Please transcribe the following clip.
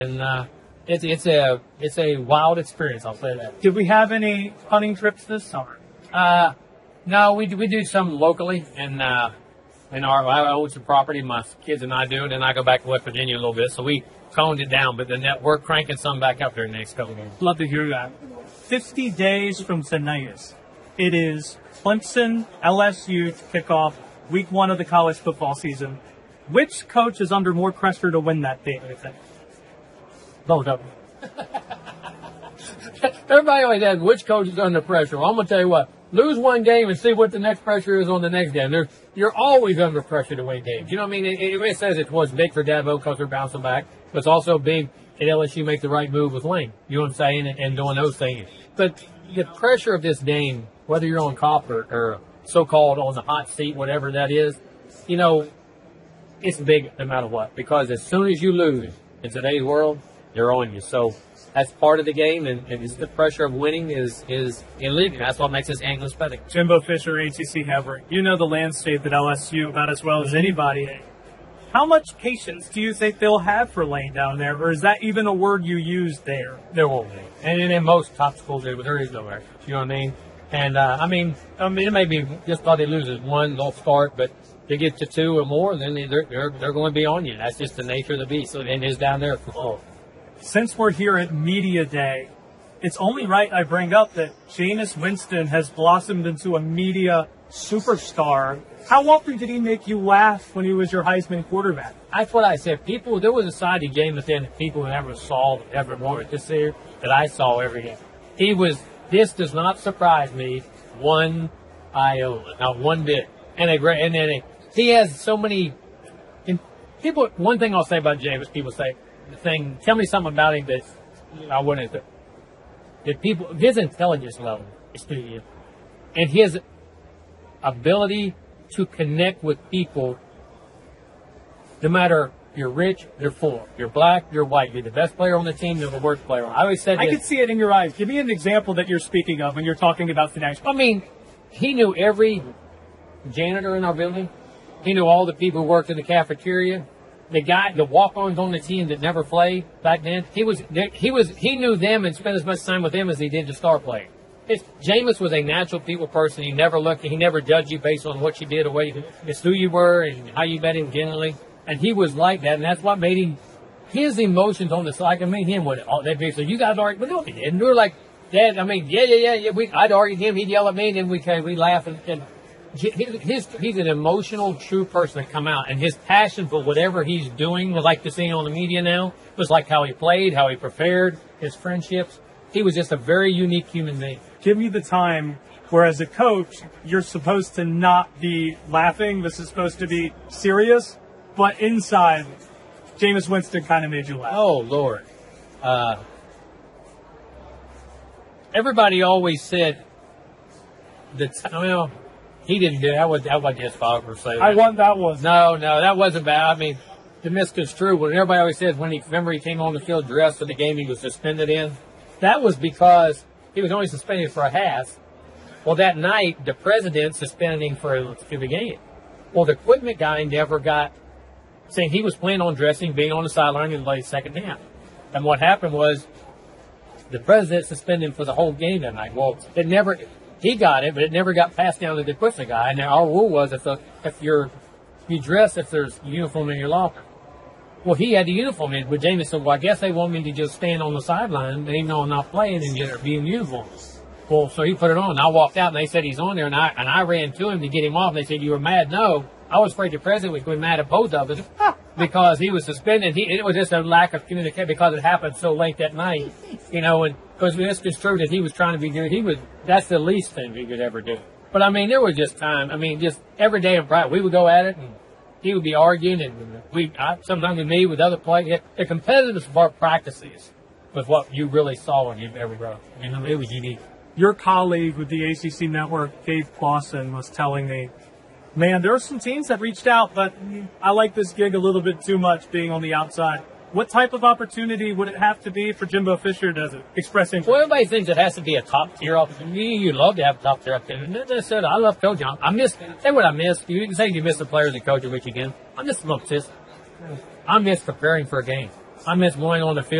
And it's a wild experience. I'll say that. Did we have any hunting trips this summer? No, we do some locally, and I own some property. My kids and I do it, and I go back to West Virginia a little bit. So we toned it down, but then we're cranking some back up there in the next couple of years. Love to hear that. 50 days from tonight, it is Clemson, LSU to kick off week 1 of the college football season. Which coach is under more pressure to win that game, I think? Both of them. Everybody always asks which coach is under pressure. Well, I'm going to tell you what. Lose one game and see what the next pressure is on the next game. You're always under pressure to win games. You know what I mean? It says it was big for Dabo because they're bouncing back, but it's also big at LSU make the right move with Lane. You know what I'm saying? And doing those things. But the pressure of this game, whether you're on top or so-called on the hot seat, whatever that is, you know, it's big no matter what. Because as soon as you lose in today's world, they're on you. So that's part of the game, and the pressure of winning is illegal. That's what makes this angle special. Jimbo Fisher, ACC Havre, you know the landscape at LSU about as well as anybody. How much patience do you think they'll have for Lane down there, or is that even a word you use there? There won't be. And in most top schools, there is no patience. You know what I mean? And, I mean, it may be just thought they loses one, they'll start, but they get to 2 or more, then they're going to be on you. That's just the nature of the beast, and it's down there for sure. Since we're here at Media Day, it's only right I bring up that Jameis Winston has blossomed into a media superstar. How often did he make you laugh when he was your Heisman quarterback? That's what I said. There was a side of Jameis then that people never saw, ever wanted to see, that I saw every day. This does not surprise me one iota, not one bit. He has so many, people, one thing I'll say about Jameis, people say, tell me something about him that I wouldn't. His intelligence level is through you, and his ability to connect with people, no matter if you're rich, you're poor, you're black, you're white, you're the best player on the team, you're the worst player. I always said I could see it in your eyes. Give me an example that you're speaking of when you're talking about connection. I mean, he knew every janitor in our building. He knew all the people who worked in the cafeteria. The walk-ons on the team that never played back then, he knew them and spent as much time with them as he did the star player. Jameis was a natural people person. He never judged you based on what you did or it's who you were and how you met him generally. And he was like that, and that's what made him, his emotions on the side, I mean, him with it. That big, so you guys argued, but no, he didn't. We were like, Dad, I mean, yeah. I'd argue him, he'd yell at me, and then we laugh, and he's an emotional, true person to come out, and his passion for whatever he's doing, like to see on the media now, was like how he played, how he prepared, his friendships. He was just a very unique human being. Give me the time where, as a coach, you're supposed to not be laughing. This is supposed to be serious, but inside, Jameis Winston kind of made you laugh. Oh, Lord. Everybody always said that, he didn't do it. That was his fault for saying that. I want that one. No, that wasn't bad. I mean, the misconstrued when everybody always says remember he came on the field dressed for the game he was suspended in. That was because he was only suspended for a half. Well, that night, the president suspended him for the game. Well, the equipment guy never got, saying he was planning on dressing, being on the sideline in the late second half. And what happened was the president suspended him for the whole game that night. Well, he got it, but it never got passed down to the equipment guy. And our rule was if you dress if there's a uniform in your locker. Well, he had the uniform in, but Jameis said, well, I guess they want me to just stand on the sideline, even though I'm not playing, and be in uniform. Well, so he put it on. I walked out, and they said he's on there, and I ran to him to get him off. They said, you were mad? No. I was afraid the president was going to be mad at both of us because he was suspended. It was just a lack of communication because it happened so late that night, and because it's true that he was trying to be good. That's the least thing he could ever do. But, I mean, there was just time. I mean, just every day in practice, we would go at it, and he would be arguing, and sometimes with me, with other players. The competitiveness of our practices was what you really saw when you ever wrote. It was unique. Your colleague with the ACC Network, Dave Clawson, was telling me, man, there are some teams that reached out, but I like this gig a little bit too much being on the outside. What type of opportunity would it have to be for Jimbo Fisher to express interest? Well, everybody thinks it has to be a top-tier opportunity. You'd love to have a top-tier opportunity. They said, I love coaching. Say what I miss. You can say you miss the players and coaching, which again, I'm just a little pissed. I miss preparing for a game. I miss going on the field.